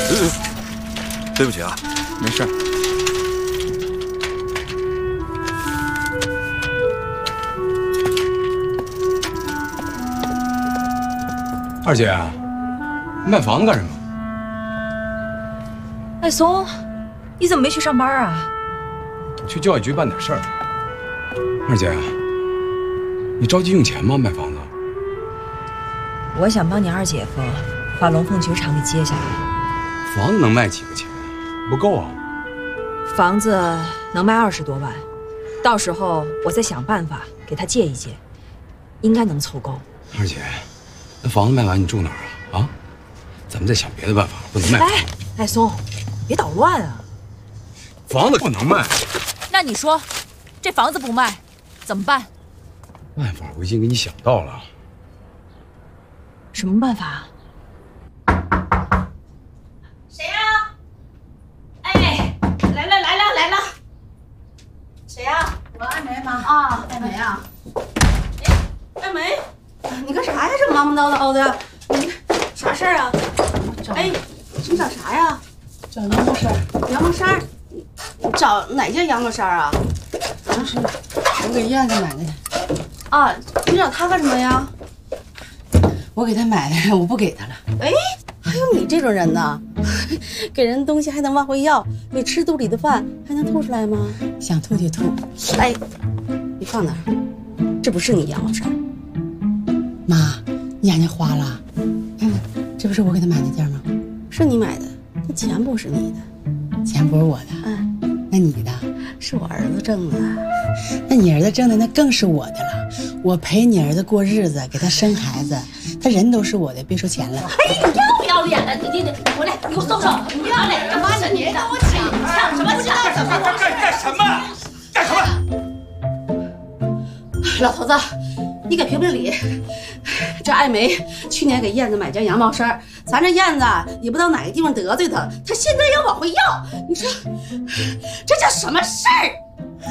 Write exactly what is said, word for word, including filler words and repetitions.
对不起啊， 没事。二姐，卖房子干什么？ 哎，松，你怎么没去上班啊？ 我去教育局办点事儿。二姐，你着急用钱吗？卖房子？ 我想帮你二姐夫把龙凤酒厂给接下来。 房子能卖几个钱？不够啊。 房子能卖二十多万，到时候我再想办法给他借一借，应该能凑够。 二姐，那房子卖完你住哪儿啊？啊，咱们再想别的办法，不能卖。 哎，哎，松，别捣乱啊！ 房子不能卖。 那你说，这房子不卖怎么办？ 办法我已经给你想到了。 什么办法？ 谁呀？哎，来了来了来了。谁呀？ 我艾梅妈。 啊，艾梅啊。哎，艾梅，你干啥呀？这忙忙叨叨的，你啥事儿啊？哎，你找啥呀？ 找羊毛衫。 羊毛衫？你找哪件羊毛衫啊？ 就是我给燕子买的。 啊，你找他干什么呀？ 我给他买的，我不给他了。 哎，还有你这种人呢，给人东西还能往回要，你吃肚里的饭还能吐出来吗？ 想吐就吐。 哎，你放那儿，这不是你羊毛衫。 妈，你眼睛花了？看看，这不是我给他买那件吗？ 是你买的，那钱不是你的。 钱不是我的。 嗯， 那你的？ 是我儿子挣的。 那你儿子挣的那更是我的了。我陪你儿子过日子，给他生孩子，他人都是我的，别说钱了。 哎，你要不要脸了？你你你，你回来，你给我松手！你不要脸干嘛呢？你跟我抢抢什么抢？怎么干干什么？干什么？ 老头子，你给评评理。这艾梅去年给燕子买件羊毛衫，咱这燕子也不知道哪个地方得罪她，她现在要往回要，你说这叫什么事儿？